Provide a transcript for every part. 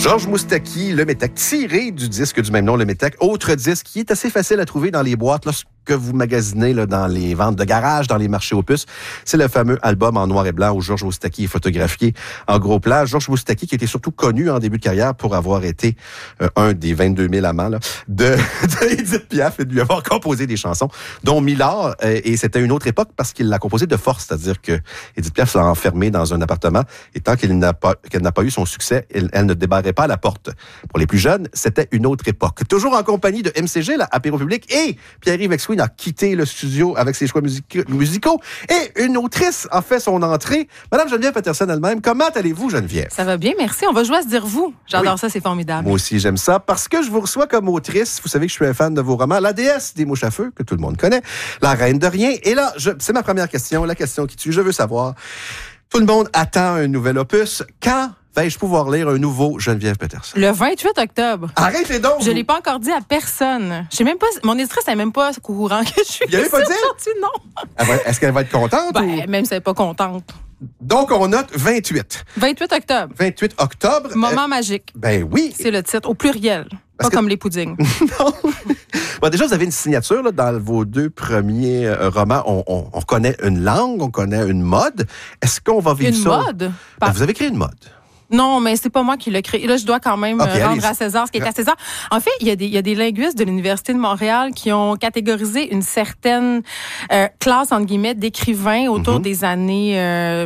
Georges Moustaki, Le Métèque, tiré du disque du même nom, Le Métèque. Autre disque qui est assez facile à trouver dans les boîtes lorsque vous magasinez là, dans les ventes de garage, dans les marchés aux puces. C'est le fameux album en noir et blanc où Georges Moustaki est photographié en gros plan. Georges Moustaki qui était surtout connu en début de carrière pour avoir été un des 22 000 amants là, de Édith Piaf et de lui avoir composé des chansons, dont Milord. Et c'était une autre époque parce qu'il l'a composé de force, c'est-à-dire que Édith Piaf l'a enfermée dans un appartement et tant qu'elle n'a pas eu son succès, elle ne débarrait pas à la porte. Pour les plus jeunes, c'était une autre époque. Toujours en compagnie de MCG, là, Apéro Public, et Pierre-Yves Exwin a quitté le studio avec ses choix musicaux. Et une autrice a fait son entrée. Madame Geneviève Peterson elle-même, comment allez-vous, Geneviève? Ça va bien, merci. On va jouer à se dire vous. J'adore ça, c'est formidable. Moi aussi, j'aime ça parce que je vous reçois comme autrice. Vous savez que je suis un fan de vos romans. La déesse des mouches à feu, que tout le monde connaît. La reine de rien. Et là, c'est ma première question, la question qui tue. Je veux savoir, tout le monde attend un nouvel opus. Quand vais-je pouvoir lire un nouveau Geneviève Peterson? Le 28 octobre. Arrêtez donc! Je ne l'ai pas encore dit à personne. Je sais même pas, mon éditrice n'est même pas au courant que je suis ici aujourd'hui, non. Est-ce qu'elle va être contente? Même si elle n'est pas contente. Donc, on note 28. 28 octobre. 28 octobre. Moment magique. Ben oui. C'est le titre, au pluriel. Pas comme les puddings. Non. Bon, déjà, vous avez une signature là, dans vos deux premiers romans. On connaît une langue, on connaît une mode. Est-ce qu'on va vivre ça? Une mode? Vous avez créé une mode. Non, mais c'est pas moi qui l'ai créé. Là, je dois quand même rendre à César ce qui est à César. En fait, il y a des linguistes de l'Université de Montréal qui ont catégorisé une certaine classe, entre guillemets, d'écrivains autour des années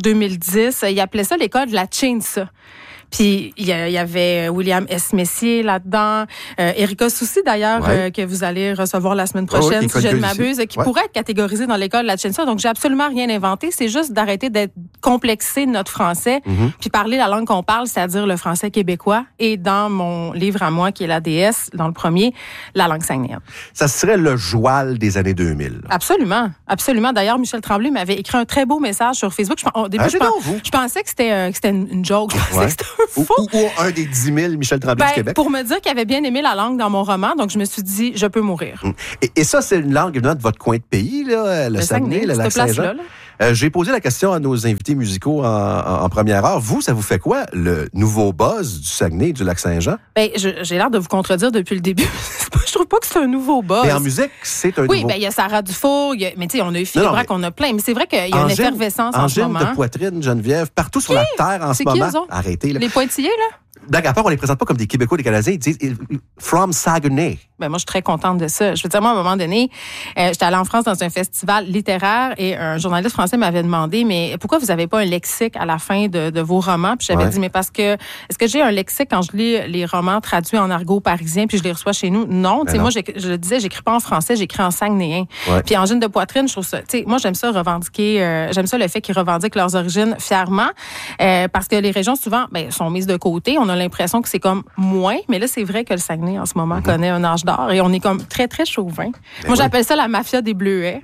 2010. Ils appelaient ça l'école de la Chainsaw. Puis il y avait William S. Messier là-dedans, Erika Soucy d'ailleurs, que vous allez recevoir la semaine prochaine, si je ne m'abuse, qui pourrait être catégorisée dans l'école de la Chainsaw. Donc j'ai absolument rien inventé, c'est juste d'arrêter d'être complexé de notre français, puis parler la langue qu'on parle, c'est-à-dire le français québécois. Et dans mon livre à moi, qui est La déesse, dans le premier, la langue saguenéenne. Ça serait le joual des années 2000. Absolument, absolument. D'ailleurs, Michel Tremblay m'avait écrit un très beau message sur Facebook. Au début, je pensais que c'était une joke. Je pensais que c'était ou un des 10 000 Michel Tremblay du Québec. Pour me dire qu'il avait bien aimé la langue dans mon roman, donc je me suis dit, je peux mourir. Et ça, c'est une langue venant de votre coin de pays, là, le Saguenay, le Lac-Saint-Jean. J'ai posé la question à nos invités musicaux en première heure. Vous, ça vous fait quoi, le nouveau buzz du Saguenay, du Lac-Saint-Jean? J'ai l'air de vous contredire depuis le début. Je trouve pas que c'est un nouveau buzz. Mais en musique, c'est un nouveau... Oui, il y a Sarah Dufour, mais tu sais, on a eu Philippe Braque, on a plein. Mais c'est vrai qu'il y a une effervescence en ce moment. Angine de Poitrine, Geneviève, partout sur la terre en ce moment. Qui, arrêtez, là. Les pointillés, là? D'accord, on les présente pas comme des Québécois, des Canadiens. Ils disent « From Saguenay ». Moi, je suis très contente de ça. Je veux dire, moi, à un moment donné, j'étais allée en France dans un festival littéraire et un journaliste français m'avait demandé, mais pourquoi vous avez pas un lexique à la fin de vos romans? Puis j'avais dit, mais parce que, est-ce que j'ai un lexique quand je lis les romans traduits en argot parisien puis je les reçois chez nous? Non. Tu sais, moi, je le disais, j'écris pas en français, j'écris en saguenéen. Puis Angine de Poitrine, je trouve ça, tu sais, moi, j'aime ça revendiquer, j'aime ça le fait qu'ils revendiquent leurs origines fièrement, parce que les régions, souvent, sont mises de côté. On a l'impression que c'est comme moins, mais là, c'est vrai que le Saguenay, en ce moment, connaît un âge d'or et on est comme très, très chauvin. Moi, j'appelle ça la mafia des bleuets.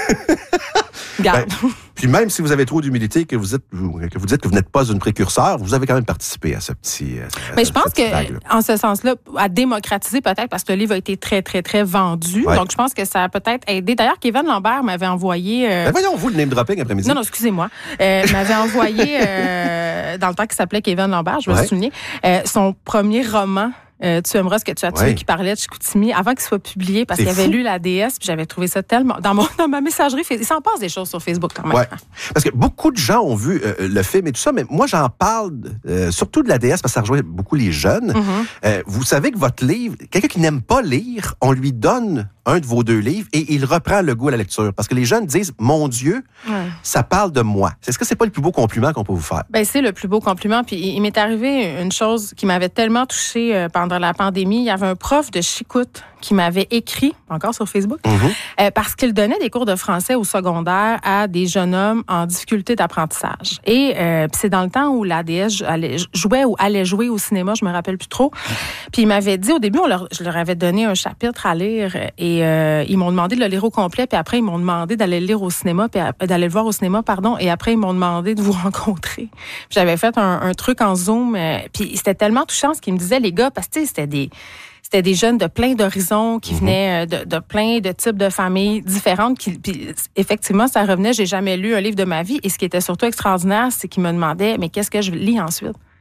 Puis même si vous avez trop d'humilité, que vous dites que vous n'êtes pas une précurseur, vous avez quand même participé à ce petit... Mais je pense que, en ce sens-là, à démocratiser peut-être, parce que le livre a été très, très, très vendu. Donc, je pense que ça a peut-être aidé. D'ailleurs, Kevin Lambert m'avait envoyé... voyons, vous, le name dropping après-midi. Non, excusez-moi. M'avait envoyé, dans le temps qu'il s'appelait Kevin Lambert, je me souviens, son premier roman. Tu aimeras ce que tu as tué, qui parlait de Chicoutimi avant qu'il soit publié parce qu'il avait lu La déesse, puis j'avais trouvé ça tellement dans ma messagerie. Il s'en passe des choses sur Facebook quand même. Ouais. Parce que beaucoup de gens ont vu le film et tout ça, mais moi j'en parle surtout de La déesse parce que ça rejoint beaucoup les jeunes. Vous savez que votre livre, quelqu'un qui n'aime pas lire, on lui donne un de vos deux livres et il reprend le goût à la lecture. Parce que les jeunes disent, mon Dieu, ça parle de moi. Est-ce que c'est pas le plus beau compliment qu'on peut vous faire? C'est le plus beau compliment. Puis il m'est arrivé une chose qui m'avait tellement touchée pendant la pandémie. Il y avait un prof de chicoute qui m'avait écrit, encore sur Facebook, parce qu'il donnait des cours de français au secondaire à des jeunes hommes en difficulté d'apprentissage. Et c'est dans le temps où la déesse jouait ou allait jouer au cinéma, je me rappelle plus trop. Puis il m'avait dit, au début, je leur avais donné un chapitre à lire et ils m'ont demandé de le lire au complet, puis après, ils m'ont demandé d'aller le lire au cinéma, puis d'aller le voir au cinéma, et après, ils m'ont demandé de vous rencontrer. Puis j'avais fait un truc en Zoom, puis c'était tellement touchant ce qu'ils me disaient, les gars, parce que c'était des jeunes de plein d'horizons qui venaient de plein de types de familles différentes. Puis effectivement, ça revenait. J'ai jamais lu un livre de ma vie. Et ce qui était surtout extraordinaire, c'est qu'ils me demandaient, mais qu'est-ce que je lis ensuite?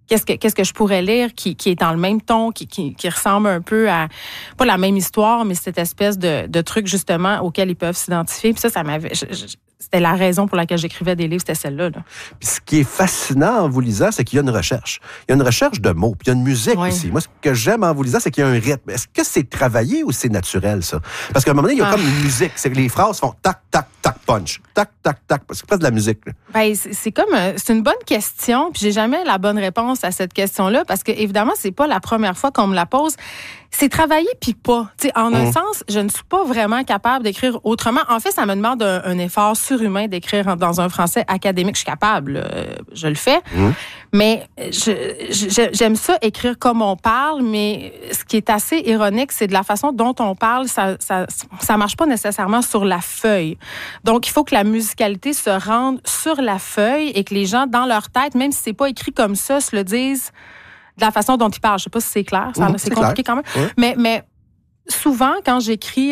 qu'est-ce que je pourrais lire qui est dans le même ton, qui ressemble un peu à, pas la même histoire, mais cette espèce de truc, justement, auquel ils peuvent s'identifier. Puis ça m'avait... C'était la raison pour laquelle j'écrivais des livres, c'était celle-là. Là. Puis ce qui est fascinant en vous lisant, c'est qu'il y a une recherche. Il y a une recherche de mots, puis il y a une musique aussi. Moi, ce que j'aime en vous lisant, c'est qu'il y a un rythme. Est-ce que c'est travaillé ou c'est naturel, ça? Parce qu'à un moment donné, il y a comme une musique. C'est que les phrases font tac, tac, tac, punch. Tac, tac, tac. C'est pas de la musique. Ben, c'est une bonne question, puis j'ai jamais la bonne réponse à cette question-là, parce que évidemment, c'est pas la première fois qu'on me la pose. C'est travailler puis pas. T'sais, en un sens, je ne suis pas vraiment capable d'écrire autrement. En fait, ça me demande un effort surhumain d'écrire dans un français académique. Je suis capable, je le fais. Mais j'aime ça écrire comme on parle, mais ce qui est assez ironique, c'est de la façon dont on parle, ça marche pas nécessairement sur la feuille. Donc, il faut que la musicalité se rende sur la feuille et que les gens, dans leur tête, même si c'est pas écrit comme ça, se le disent de la façon dont ils parlent. Je sais pas si c'est clair. C'est compliqué quand même. Oui. Mais souvent, quand j'écris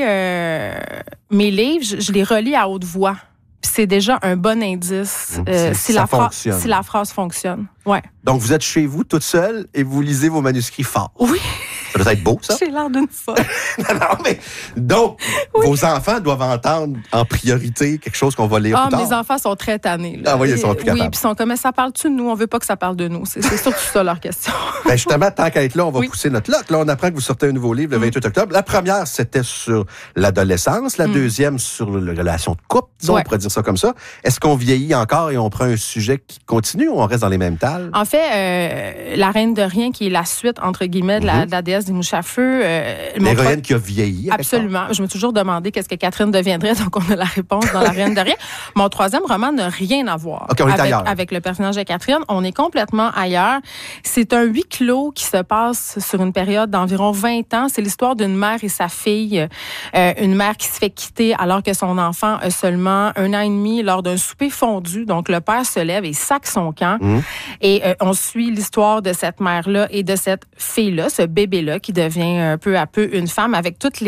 mes livres, je les relis à haute voix. Puis c'est déjà un bon indice si la phrase fonctionne. Ouais. Donc, vous êtes chez vous toute seule et vous lisez vos manuscrits fort. Oui. Ça doit être beau, ça? J'ai l'air d'une folle. Non, mais donc, vos enfants doivent entendre en priorité quelque chose qu'on va lire plus tard. Mes enfants sont très tannés. Là. Ah oui, ils sont plus capables. Oui, puis ils sont comme, ça parle-tu de nous? On veut pas que ça parle de nous. C'est surtout ça leur question. Ben justement, tant qu'à être là, on va pousser notre luck. Là, on apprend que vous sortez un nouveau livre le 28 octobre. La première, c'était sur l'adolescence. La deuxième, sur les relations de couple, disons, on pourrait dire ça comme ça. Est-ce qu'on vieillit encore et on prend un sujet qui continue ou on reste dans les mêmes tales? En fait, La Reine de Rien, qui est la suite, entre guillemets, de la déesse des mouches à feu. L'héroïne qui a vieilli. Absolument. Je me suis toujours demandé qu'est-ce que Catherine deviendrait, donc on a la réponse dans La Reine de Rien. Mon troisième roman n'a rien à voir avec le personnage de Catherine. On est complètement ailleurs. C'est un huis clos qui se passe sur une période d'environ 20 ans. C'est l'histoire d'une mère et sa fille. Une mère qui se fait quitter alors que son enfant a seulement 1 an et demi lors d'un souper fondu. Donc, le père se lève et sac son camp. Et on suit l'histoire de cette mère-là et de cette fille-là, ce bébé-là, qui devient peu à peu une femme avec tous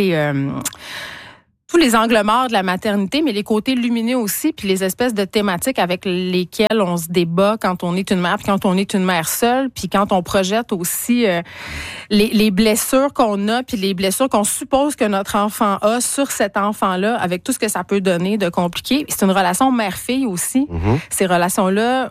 les angles morts de la maternité, mais les côtés lumineux aussi, puis les espèces de thématiques avec lesquelles on se débat quand on est une mère, puis quand on est une mère seule, puis quand on projette aussi les blessures qu'on a, puis les blessures qu'on suppose que notre enfant a sur cet enfant-là, avec tout ce que ça peut donner de compliqué. C'est une relation mère-fille aussi. Ces relations-là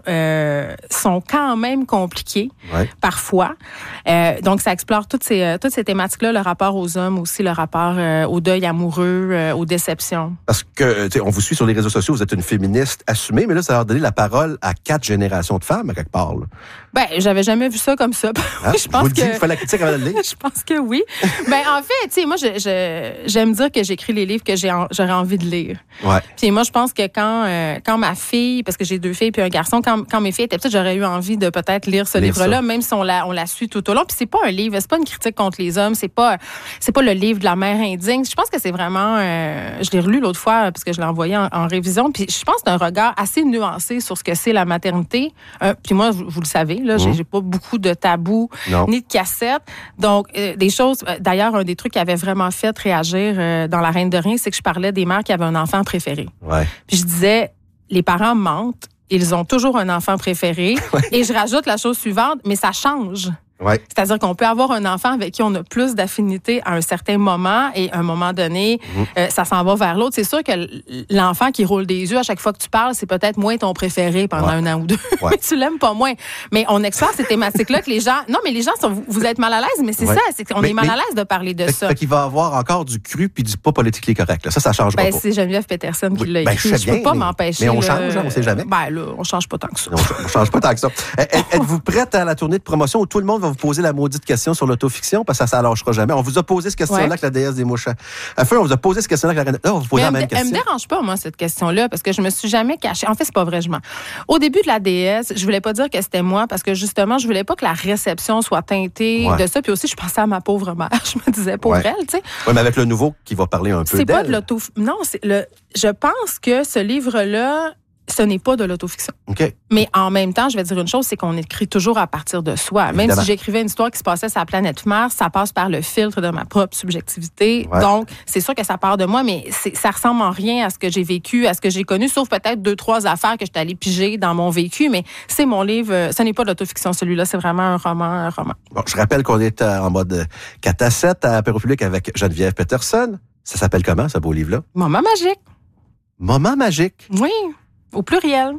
sont quand même compliquées, parfois. Donc, ça explore toutes ces thématiques-là, le rapport aux hommes aussi, le rapport au deuil amoureux, aux déceptions. Parce que, on vous suit sur les réseaux sociaux, vous êtes une féministe assumée, mais là, ça a donné la parole à 4 générations de femmes, à quelque part. Là. Ben, j'avais jamais vu ça comme ça. Hein? Je pense il faut la critique avant de le lire. Je pense que oui. Ben, en fait, tu sais, moi, j'aime dire que j'écris les livres que j'aurais envie de lire. Ouais. Puis moi, je pense que quand ma fille, parce que j'ai 2 filles puis un garçon, quand mes filles étaient petites, j'aurais eu envie de peut-être lire ce livre-là, même si on la suit tout au long. Puis c'est pas un livre, c'est pas une critique contre les hommes, c'est pas le livre de la mère indigne. Je pense que c'est vraiment je l'ai relu l'autre fois parce que je l'ai envoyé en révision. Puis je pense d'un regard assez nuancé sur ce que c'est la maternité. Puis moi, vous le savez, là, j'ai pas beaucoup de tabous ni de cassettes. Donc, des choses... D'ailleurs, un des trucs qui avait vraiment fait réagir dans La Reine de Rien, c'est que je parlais des mères qui avaient un enfant préféré. Ouais. Puis je disais, les parents mentent. Ils ont toujours un enfant préféré. Et je rajoute la chose suivante, mais ça change. Ouais. C'est-à-dire qu'on peut avoir un enfant avec qui on a plus d'affinité à un certain moment et à un moment donné, ça s'en va vers l'autre. C'est sûr que l'enfant qui roule des yeux à chaque fois que tu parles, c'est peut-être moins ton préféré pendant 1 an ou 2. Mais tu l'aimes pas moins. Mais on explore ces thématiques-là que les gens... Non, mais les gens, vous êtes mal à l'aise, mais c'est ça. C'est qu'on est mal à l'aise de parler de ça. Fait qu'il va avoir encore du cru puis du pas politiquement correct. Là. Ça changera pas. C'est Geneviève Peterson qui l'a écrit. Je peux pas m'empêcher. Mais on change, on sait jamais. Ben là, on change pas tant que ça. On change pas tant que ça. Êtes-vous prête à la tournée de promotion où tout le monde va vous poser la maudite question sur l'autofiction? Parce que ça lâchera jamais. On vous a posé cette question-là avec la déesse des mouches à feu. On vous a posé cette question-là avec la reine. Là, on vous pose la même question. Elle me dérange pas, moi, cette question-là, parce que je me suis jamais cachée. En fait, c'est pas vrai, je mens. Au début de la déesse, je voulais pas dire que c'était moi, parce que justement, je voulais pas que la réception soit teintée de ça. Puis aussi, je pensais à ma pauvre mère. Je me disais, pauvre elle, tu sais. Oui, mais avec le nouveau qui va parler un peu d'elle. C'est pas de l'auto... Non, je pense que ce livre-là ce n'est pas de l'autofiction. OK. Mais en même temps, je vais dire une chose, c'est qu'on écrit toujours à partir de soi. Évidemment. Même si j'écrivais une histoire qui se passait sur la planète Mars, ça passe par le filtre de ma propre subjectivité. Ouais. Donc, c'est sûr que ça part de moi, mais ça ressemble en rien à ce que j'ai vécu, à ce que j'ai connu, sauf peut-être 2-3 affaires que je suis allée piger dans mon vécu. Mais c'est mon livre. Ce n'est pas de l'autofiction, celui-là. C'est vraiment un roman. Bon, je rappelle qu'on est en mode 4 à 7 à Apéro Public avec Geneviève Peterson. Ça s'appelle comment, ce beau livre-là? Moment magique. Moment magique. Oui, au pluriel.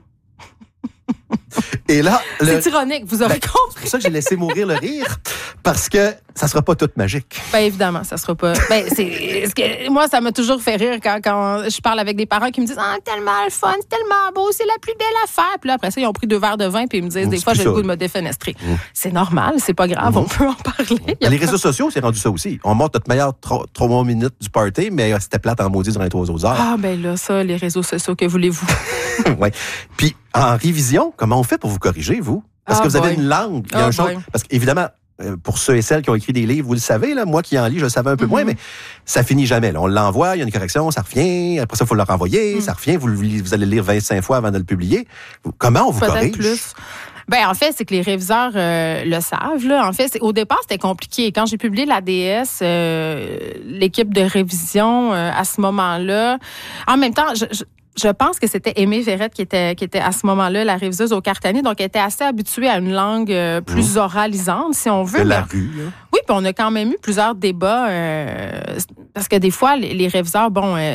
Et là, C'est ironique, vous aurez compris. c'est pour ça que j'ai laissé mourir le rire, parce que ça sera pas tout magique. Ben évidemment, ça sera pas. Moi, ça m'a toujours fait rire quand je parle avec des parents qui me disent tellement le fun, c'est tellement beau, c'est la plus belle affaire. Puis là, après ça, ils ont pris 2 verres de vin puis ils me disent des fois j'ai le goût de me défenestrer. C'est normal, c'est pas grave, on peut en parler. Les réseaux sociaux, c'est rendu ça aussi. On montre notre meilleure 3 minutes du party, mais c'était plate en maudit durant les 3 autres heures. Ah ben là, ça, les réseaux sociaux, que voulez-vous? Ouais. Puis en révision, comment on fait pour vous corriger, vous? Parce que vous avez une langue. Il y a parce qu'évidemment, pour ceux et celles qui ont écrit des livres, vous le savez, là, moi qui en lis, je le savais un peu moins, mais ça finit jamais. Là. On l'envoie, il y a une correction, ça revient. Après ça, il faut le renvoyer, ça revient. Vous allez le lire 25 fois avant de le publier. Comment on vous corrige? Plus. Ben en fait, c'est que les réviseurs le savent. Là. En fait, au départ, c'était compliqué. Quand j'ai publié la DS, l'équipe de révision, à ce moment-là, en même temps, je pense que c'était Aimée Verrette qui était à ce moment-là la réviseuse au Cartani, donc elle était assez habituée à une langue plus oralisante, si on veut. De la rue, là. Oui, puis on a quand même eu plusieurs débats, parce que des fois, les réviseurs,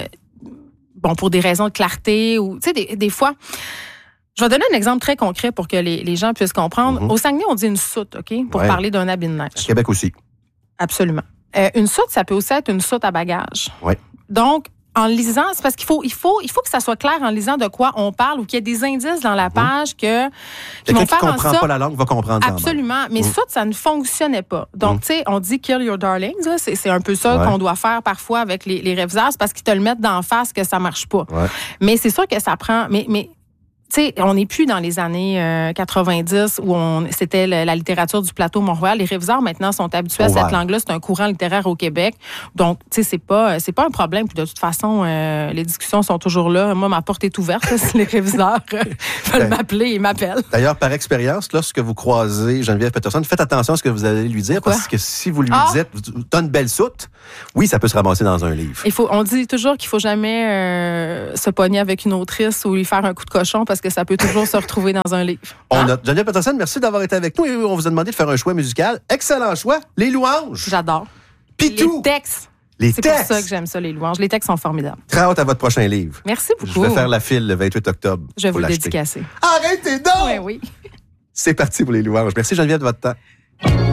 pour des raisons de clarté, ou tu sais, des fois... Je vais donner un exemple très concret pour que les gens puissent comprendre. Au Saguenay, on dit une soute, OK, pour parler d'un habit de neige. À Québec aussi. Absolument. Une soute, ça peut aussi être une soute à bagages. Oui. Donc, en lisant, c'est parce qu'il faut que ça soit clair en lisant de quoi on parle ou qu'il y ait des indices dans la page qui vont Quelqu'un faire qui en comprend sorte... pas la langue va comprendre ça. Absolument. Mais soute, ça ne fonctionnait pas. Donc, tu sais, on dit « kill your darlings ». C'est un peu ça qu'on doit faire parfois avec les réviseurs. C'est parce qu'ils te le mettent d'en face que ça marche pas. Ouais. Mais c'est sûr que ça prend... Mais tu sais, on n'est plus dans les années 90 où c'était la littérature du plateau Mont-Royal. Les réviseurs, maintenant, sont habitués à cette langue-là. C'est un courant littéraire au Québec. Donc, tu sais, c'est pas un problème. Puis de toute façon, les discussions sont toujours là. Moi, ma porte est ouverte. Si les réviseurs veulent m'appeler, ils m'appellent. D'ailleurs, par expérience, lorsque vous croisez Geneviève Peterson, faites attention à ce que vous allez lui dire. Parce que si vous lui dites « t'as une belle soute », oui, ça peut se ramasser dans un livre. On dit toujours qu'il faut jamais se pogner avec une autrice ou lui faire un coup de cochon parce que ça peut toujours se retrouver dans un livre. Geneviève Peterson, merci d'avoir été avec nous. Et on vous a demandé de faire un choix musical. Excellent choix. Les louanges. J'adore. Pitou. Les textes. C'est pour ça que j'aime ça, les louanges. Les textes sont formidables. Très hâte à votre prochain livre. Merci beaucoup. Je vais faire la file le 28 octobre. Je vais vous le dédicacer. Arrêtez donc! Oui. C'est parti pour les louanges. Merci Geneviève de votre temps.